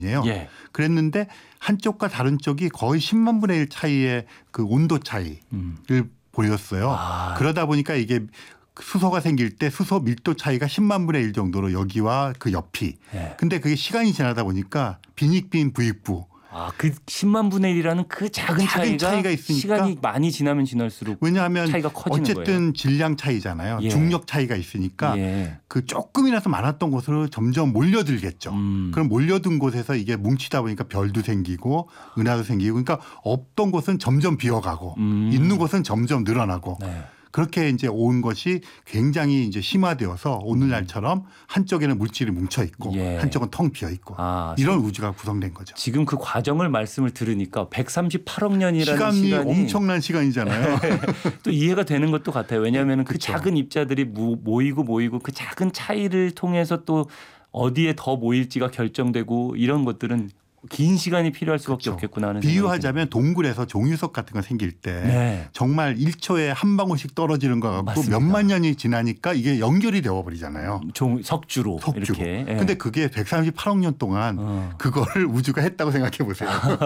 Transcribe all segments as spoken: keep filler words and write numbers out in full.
이에요. 예. 그랬는데 한쪽과 다른 쪽이 거의 십만 분의 일 차이의 그 온도 차이를 음. 보였어요. 아. 그러다 보니까 이게 수소가 생길 때 수소 밀도 차이가 십만 분의 일 정도로 여기와 그 옆이. 예. 근데 그게 시간이 지나다 보니까 빈익빈 부익부. 아, 그 십만 분의 일이라는 그 작은, 작은 차이가, 차이가 있으니까 시간이 많이 지나면 지날수록 왜냐하면 차이가 커지는 어쨌든 거예요. 질량 차이잖아요. 예. 중력 차이가 있으니까 예. 그 조금이라도 많았던 곳으로 점점 몰려들겠죠. 음. 그럼 몰려든 곳에서 이게 뭉치다 보니까 별도 생기고 은하도 생기고 그러니까 없던 곳은 점점 비어가고 음. 있는 곳은 점점 늘어나고 네. 그렇게 이제 온 것이 굉장히 이제 심화되어서 오늘날처럼 한쪽에는 물질이 뭉쳐 있고 예. 한쪽은 텅 비어 있고 아, 이런 우주가 구성된 거죠. 지금 그 과정을 말씀을 들으니까 백삼십팔억 년이라는 시간이, 시간이 엄청난 시간이잖아요. 또 이해가 되는 것도 같아요. 왜냐하면 그 그쵸. 작은 입자들이 모이고 모이고 그 작은 차이를 통해서 또 어디에 더 모일지가 결정되고 이런 것들은 긴 시간이 필요할 수밖에 그렇죠. 없겠구나 하는 생각이 비유하자면 동굴에서 종이석 같은 거 생길 때 네. 정말 일 초에 한 방울씩 떨어지는 것 같고 맞습니다. 몇만 년이 지나니까 이게 연결이 되어버리잖아요. 종, 석주로, 석주로. 이렇게. 예. 근데 그게 백삼십팔억 년 동안 어. 그거를 우주가 했다고 생각해 보세요.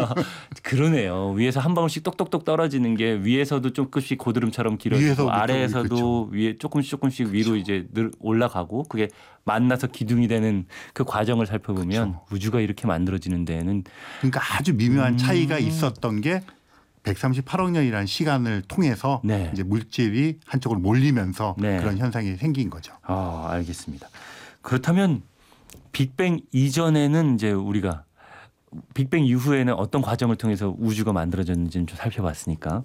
그러네요. 위에서 한 방울씩 똑똑똑 떨어지는 게 위에서도 조금씩 고드름처럼 길어지고 위에서도 아래에서도 그렇죠. 위에 조금씩 조금씩 위로 이제 늘 올라가고 그게 만나서 기둥이 되는 그 과정을 살펴보면 그렇죠. 우주가 이렇게 만들어지는 데에는 그러니까 아주 미묘한 음. 차이가 있었던 게 백삼십팔억 년이라는 시간을 통해서 네. 이제 물질이 한쪽으로 몰리면서 네. 그런 현상이 생긴 거죠. 아, 알겠습니다. 그렇다면 빅뱅 이전에는 이제 우리가 빅뱅 이후에는 어떤 과정을 통해서 우주가 만들어졌는지는 좀 살펴봤으니까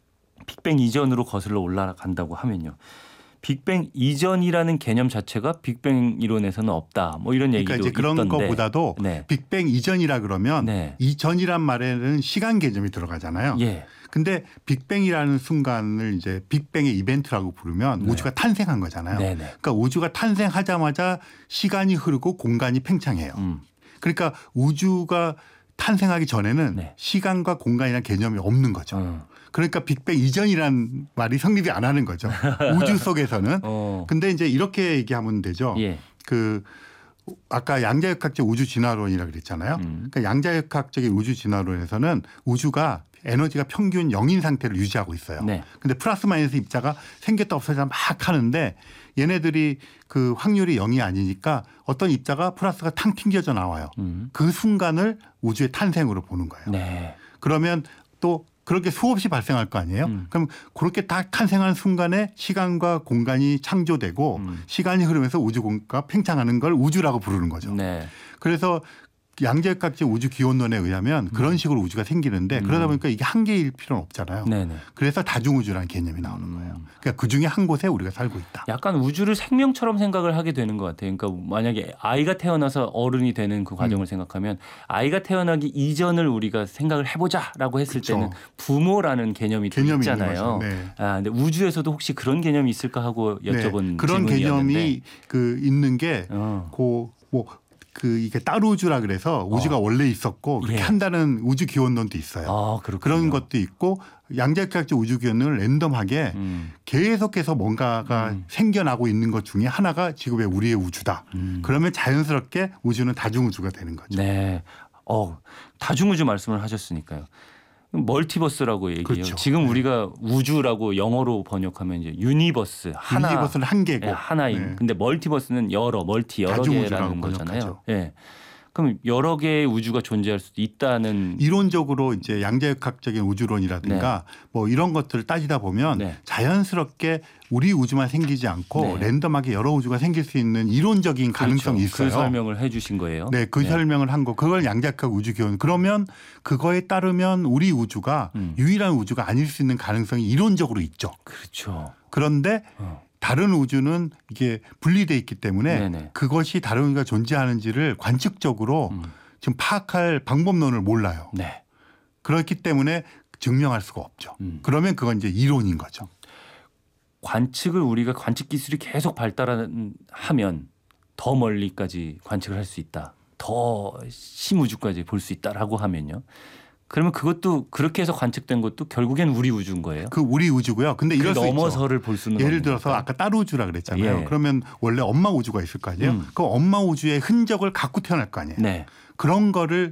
빅뱅 이전으로 거슬러 올라간다고 하면요. 빅뱅 이전이라는 개념 자체가 빅뱅 이론에서는 없다. 뭐 이런 얘기도 그러니까 이제 그런 있던데. 것보다도 네. 빅뱅 이전이라 그러면 네. 이전이란 말에는 시간 개념이 들어가잖아요. 예. 근데 빅뱅이라는 순간을 이제 빅뱅의 이벤트라고 부르면 네. 우주가 탄생한 거잖아요. 네네. 그러니까 우주가 탄생하자마자 시간이 흐르고 공간이 팽창해요. 음. 그러니까 우주가 탄생하기 전에는 네. 시간과 공간이라는 개념이 없는 거죠. 어. 그러니까 빅뱅 이전이란 말이 성립이 안 하는 거죠. 우주 속에서는. 어. 근데 이제 이렇게 얘기하면 되죠. 예. 그 아까 양자역학적 우주 진화론이라고 그랬잖아요. 음. 그러니까 양자역학적인 우주 진화론에서는 우주가 에너지가 평균 영인 상태를 유지하고 있어요. 네. 근데 플러스 마이너스 입자가 생겼다 없어졌다 막 하는데 얘네들이 그 확률이 영이 아니니까 어떤 입자가 플러스가 탕 튕겨져 나와요. 음. 그 순간을 우주의 탄생으로 보는 거예요. 네. 그러면 또 그렇게 수없이 발생할 거 아니에요. 음. 그럼 그렇게 딱 탄생하는 순간에 시간과 공간이 창조되고 음. 시간이 흐르면서 우주공간 팽창하는 걸 우주라고 부르는 거죠. 네. 그래서 양자역학적 우주 기원론에 의하면 그런 식으로 우주가 생기는데 음. 그러다 보니까 이게 한계일 필요는 없잖아요. 네네. 그래서 다중우주라는 개념이 나오는 음. 거예요. 그러니까 그중에 한 곳에 우리가 살고 있다. 약간 우주를 생명처럼 생각을 하게 되는 것 같아요. 그러니까 만약에 아이가 태어나서 어른이 되는 그 과정을 음. 생각하면 아이가 태어나기 이전을 우리가 생각을 해보자라고 했을 그쵸. 때는 부모라는 개념이, 또 개념이 있잖아요. 있는 거죠. 네. 아, 근데 우주에서도 혹시 그런 개념이 있을까 하고 여쭤본 네. 그런 질문이었는데. 개념이 그 있는 게 어. 그 뭐 그 이게 따로 우주라 그래서 우주가 어. 원래 있었고 그렇게 예. 한다는 우주 기원론도 있어요. 아, 그렇군요. 그런 것도 있고 양자역학적 우주 기원론을 랜덤하게 음. 계속해서 뭔가가 음. 생겨나고 있는 것 중에 하나가 지금의 우리의 우주다. 음. 그러면 자연스럽게 우주는 다중우주가 되는 거죠. 네. 어, 다중우주 말씀을 하셨으니까요. 멀티버스라고 얘기해요. 그렇죠. 지금 네. 우리가 우주라고 영어로 번역하면 이제 유니버스 하나. 유니버스는 한 개고. 예, 하나인. 네. 근데 멀티버스는 여러, 멀티 여러 다중우주라고 개라는 거잖아요. 번역하죠. 예. 그럼 여러 개의 우주가 존재할 수도 있다는. 이론적으로 이제 양자역학적인 우주론이라든가 뭐 이런 것들을 따지다 보면 네. 자연스럽게 우리 우주만 생기지 않고 네. 랜덤하게 여러 우주가 생길 수 있는 이론적인 가능성이 그렇죠. 있어요. 그 설명을 해 주신 거예요. 네, 그 설명을 한 거. 그걸 양자역학 우주 기원. 그러면 그거에 따르면 우리 우주가 음. 유일한 우주가 아닐 수 있는 가능성이 이론적으로 있죠. 그렇죠. 그런데 어. 다른 우주는 이게 분리돼 있기 때문에 네네. 그것이 다른 우주가 존재하는지를 관측적으로 음. 지금 파악할 방법론을 몰라요. 네. 그렇기 때문에 증명할 수가 없죠. 음. 그러면 그건 이제 이론인 거죠. 관측을 우리가 관측 기술이 계속 발달하면 더 멀리까지 관측을 할 수 있다. 더 심우주까지 볼 수 있다라고 하면요. 그러면 그것도 그렇게 해서 관측된 것도 결국엔 우리 우주인 거예요. 그 우리 우주고요. 근데 그 이럴 수 있죠. 넘어서를 볼 수는 예를 없는 들어서 거니까. 아까 따로 우주라 그랬잖아요. 예. 그러면 원래 엄마 우주가 있을 거 아니에요. 음. 그 엄마 우주의 흔적을 갖고 태어날 거 아니에요. 네. 그런 거를